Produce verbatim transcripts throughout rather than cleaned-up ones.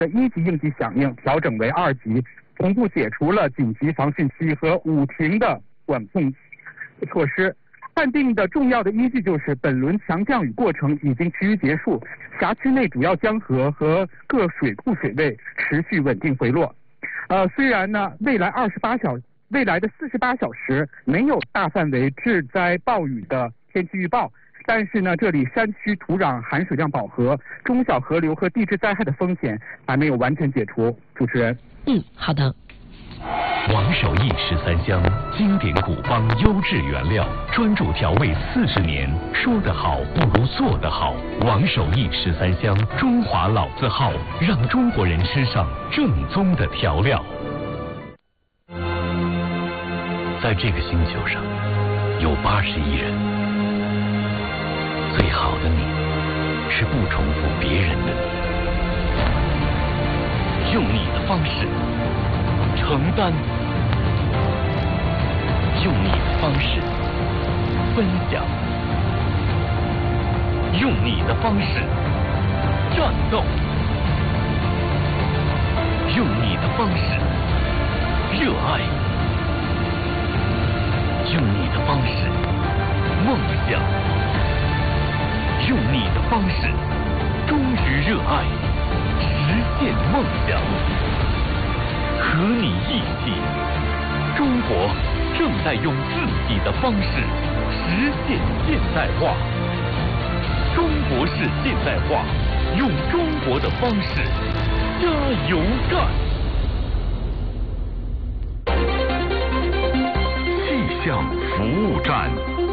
的一级应急响应调整为二级，同步解除了紧急防汛期和五停的管控措施。判定的重要的依据就是本轮强降雨过程已经趋于结束，辖区内主要江河和各水库水位持续稳定回落。呃，虽然呢，未来二十八小未来的四十八小时没有大范围致灾暴雨的天气预报，但是呢，这里山区土壤含水量饱和，中小河流和地质灾害的风险还没有完全解除。主持人， 嗯，好的。 王守义十三香，经典古方优质原料，专注调味四十年。说得好不如做得好。王守义十三香，中华老字号，让中国人吃上正宗的调料。在这个星球上，有八十亿人。最好的你，是不重复别人的你，用你的方式承担，用你的方式分享，用你的方式战斗，用你的方式热爱，用你的方式梦想，用你的方式忠于热爱，实现梦想。和你一起，中国正在用自己的方式实现现代化。中国式现代化，用中国的方式加油干。气象服务站，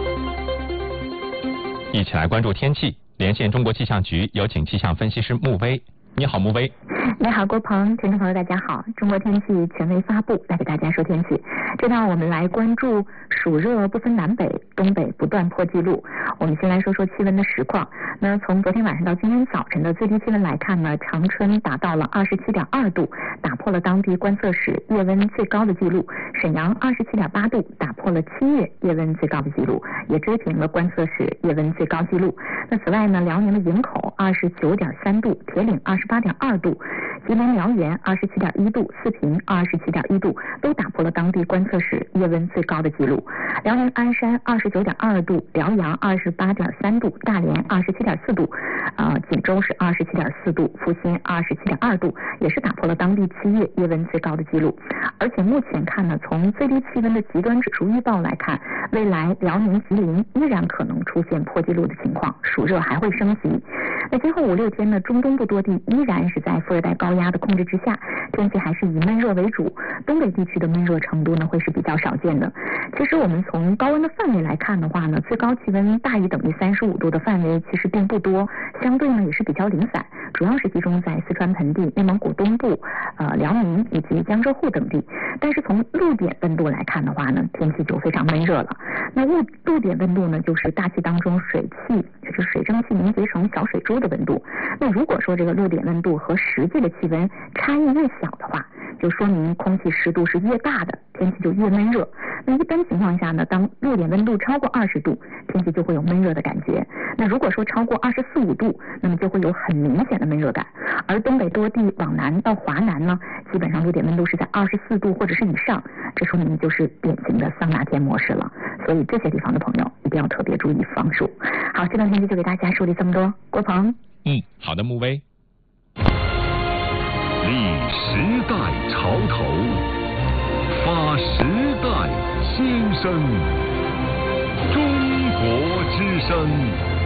一起来关注天气。连线中国气象局，有请气象分析师穆威。你好，穆威。 你好，郭鹏，听众朋友大家好。中国天气权威发布，来给大家说天气。这段我们来关注暑热不分南北，东北不断破纪录。我们先来说说气温的实况。那从昨天晚上到今天早晨的最低气温来看呢，长春达到了二十七点二度，打破了当地观测史夜温最高的记录。沈阳二十七点八度，打破了七月夜温最高的记录，也追平了观测史夜温最高纪录。那此外呢，辽宁的营口二十九点三度，铁岭二十八点二度，吉林辽源二十七点一度，四平二十七点一度，都打破了当地观测史夜温最高的记录。辽宁鞍山二十九点二度，辽阳二十八点三度，大连二十七点四度，呃，锦州是二十七点四度，阜新二十七点二度，也是打破了当地七月夜温最高的记录。而且目前看呢，从最低气温的极端指数预报来看，未来辽宁、吉林依然可能出现破纪录的情况，暑热还会升级。那今后五六天呢，中东部多地依然是在副热带高压的控制之下，天气还是以闷热为主，东北地区的闷热程度呢会是比较少见的。其实我们从高温的范围来看的话呢，最高气温大于等于三十五度的范围其实并不多，相对呢也是比较零散，主要是集中在四川盆地、内蒙古东部、呃辽宁以及江浙沪等地。但是从陆点温度来看的话呢，天气就非常闷热了。那陆陆点温度呢，就是大气当中水汽，也就是水蒸气凝结成小水珠的温度。那如果说这个陆点温度和实际的气温差异越小的话，就说明空气湿度是越大的，天气就越闷热。那一般情况下呢，当陆点温度超过二十度，天气就会有闷热的感觉。那如果说超过二十四五度，那么就会有很明显的闷热感。而东北多地往南到华南呢，基本上陆点温度是在二十四度或者是以上，这说明就是典型的桑拿天模式了。所以这些地方的朋友一定要特别注意防暑。好，这段天气就给大家梳理这么多。郭鹏。 嗯，好的，穆威。 立时代潮头，发时代心声，中国之声。